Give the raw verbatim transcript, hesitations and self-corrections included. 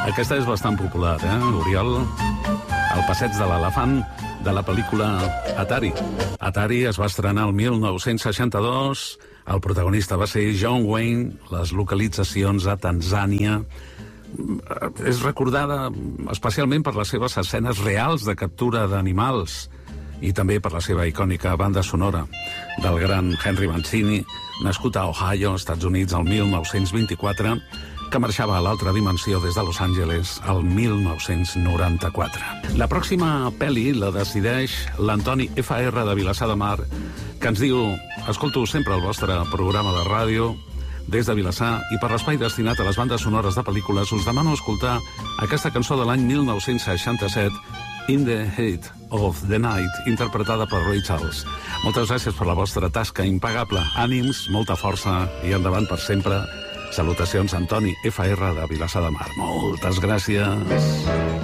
Aquesta és bastant popular, eh, Oriol? El passeig de l'elefant de la pel·lícula Atari. Atari es va estrenar el mil nou-cents seixanta-dos, el protagonista va ser John Wayne, les localitzacions a Tanzània. És recordada especialment per les seves escenes reals de captura d'animals i també per la seva icònica banda sonora del gran Henry Mancini, nascut a Ohio, Estats Units, el mil nou-cents vint-i-quatre, que marxava a l'altra dimensió des de Los Angeles el mil nou-cents noranta-quatre. La pròxima pel·li la decideix l'Antoni F R de Vilassar de Mar, que ens diu: escolto sempre el vostre programa de ràdio des de Vilassar i per l'espai destinat a les bandes sonores de pel·lícules us demano escoltar aquesta cançó de l'any mil nou-cents seixanta-set, In the Heat of the Night, interpretada per Ray Charles. Moltes gràcies per la vostra tasca impagable. Ànims, molta força i endavant per sempre. Salutacions, Antoni F R de Vilassar de Mar. Moltes gràcies.